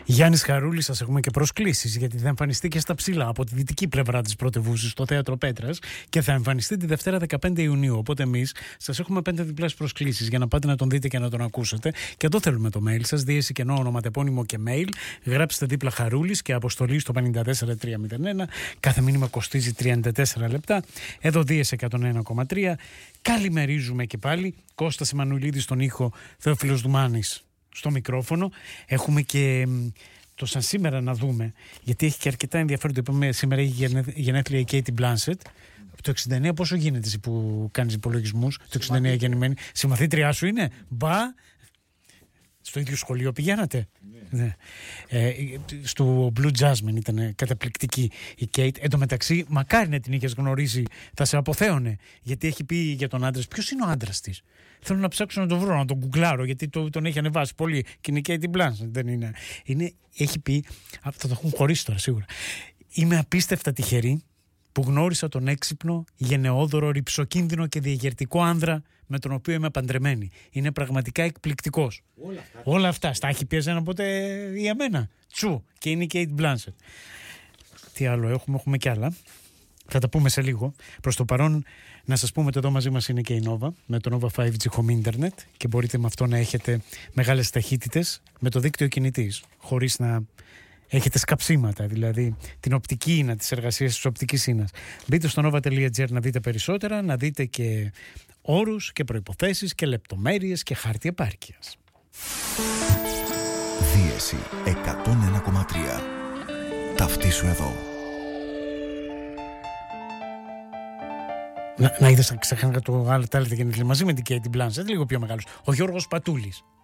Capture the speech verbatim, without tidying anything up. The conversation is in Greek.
Γιάννης Χαρούλης, σας έχουμε και προσκλήσεις, γιατί θα εμφανιστεί και στα ψηλά από τη δυτική πλευρά της πρωτευούσης, στο Θέατρο Πέτρας, και θα εμφανιστεί τη Δευτέρα δεκαπέντε Ιουνίου. Οπότε εμείς σας έχουμε πέντε διπλές προσκλήσεις για να πάτε να τον δείτε και να τον ακούσετε. Και εδώ θέλουμε το mail σας, δίεση κενό, ονοματεπώνυμο και mail. Γράψτε δίπλα Χαρούλης και αποστολή στο πέντε τέσσερα τρία μηδέν ένα. Κάθε μήνυμα κοστίζει τριάντα τέσσερα λεπτά. Εδώ δίεση εκατόν ένα κόμμα τρία. Καλημερίζουμε και πάλι. Κώστας Εμμανουηλίδης στον ήχο, Θεόφιλος Δουμάνης στο μικρόφωνο. Έχουμε και το σαν σήμερα να δούμε, γιατί έχει και αρκετά ενδιαφέρον. Το είπαμε, σήμερα έχει γενέθλια η Κέιτι Μπλάνσετ. Το εξήντα εννέα πόσο γίνεται εσύ που κάνεις υπολογισμούς? Το εξήντα εννέα γεννημένη. Συμμαθήτριά σου είναι? Μπα. Στο ίδιο σχολείο πηγαίνατε? Ναι. Ναι. Ε, στο Blue Jasmine ήταν καταπληκτική η Kate. Εν τω μεταξύ, μακάρι να την είχες γνωρίσει, θα σε αποθέωνε. Γιατί έχει πει για τον άντρα. Ποιος είναι ο άντρας της? Θέλω να ψάξω να τον βρω, να τον γκουγκλάρω, γιατί το, τον έχει ανεβάσει πολύ. Και είναι η Kate Blanchett, δεν είναι. είναι. Έχει πει. Θα το έχουν χωρίσει τώρα σίγουρα. Είμαι απίστευτα τυχερή που γνώρισα τον έξυπνο, γενναιόδωρο, ρυψοκίνδυνο και διαγερτικό άνδρα με τον οποίο είμαι παντρεμένη. Είναι πραγματικά εκπληκτικός. Όλα αυτά. Όλα αυτά. Στα έχει πει εσένα ποτέ για μένα? Τσου. Και είναι η Kate Blanchett. Τι άλλο έχουμε? Έχουμε κι άλλα. Θα τα πούμε σε λίγο. Προς το παρόν, να σας πούμε ότι εδώ μαζί μας είναι και η Nova, με το Nova φάιβ τζι Home Internet, και μπορείτε με αυτό να έχετε μεγάλες ταχύτητες με το δίκτυο κινητής, χωρίς να έχετε σκαψίματα, δηλαδή την οπτική ίνα, τις εργασίες της οπτικής ίνας. Μπείτε στο nova τελεία gr να δείτε περισσότερα, να δείτε και όρους και προϋποθέσεις και λεπτομέρειες και χάρτη επάρκειας. Δίεση εκατόν ένα κόμμα τρία. Ταυτίσου εδώ. Να, να είδες, ξέχανα το άλλο, τα άλλη γεννήθλια μαζί με την Kate Blanchett, λίγο πιο μεγάλος. Ο Γιώργος Πατούλης.